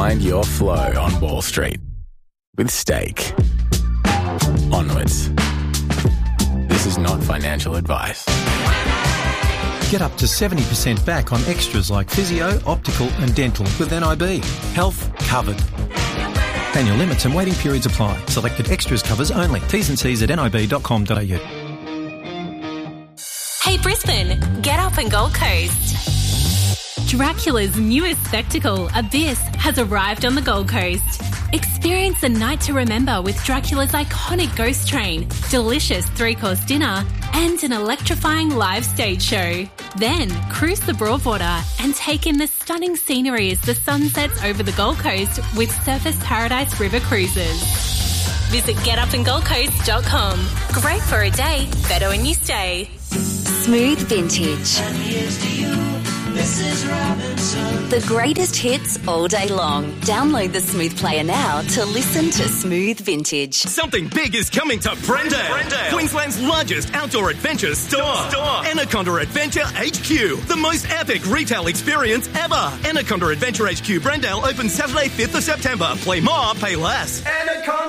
Find your flow on Wall Street with Stake. Onwards. This is not financial advice. Get up to 70% back on extras like physio, optical and dental with NIB. Health covered. Annual limits and waiting periods apply. Selected extras covers only. T's and C's at nib.com.au. Hey Brisbane, get up and Gold Coast. Dracula's newest spectacle, Abyss, has arrived on the Gold Coast. Experience a night to remember with Dracula's iconic ghost train, delicious 3-course dinner, and an electrifying live stage show. Then cruise the Broadwater and take in the stunning scenery as the sun sets over the Gold Coast with Surfers Paradise River Cruises. Visit getupandgoldcoast.com. Great for a day, better when you stay. Smooth Vintage. The greatest hits all day long. Download the Smooth Player now to listen to Smooth Vintage. Something big is coming to Brendale. Queensland's largest outdoor adventure store. Anaconda Adventure HQ. The most epic retail experience ever. Anaconda Adventure HQ Brendale opens Saturday 5th of September. Play more, pay less. Anaconda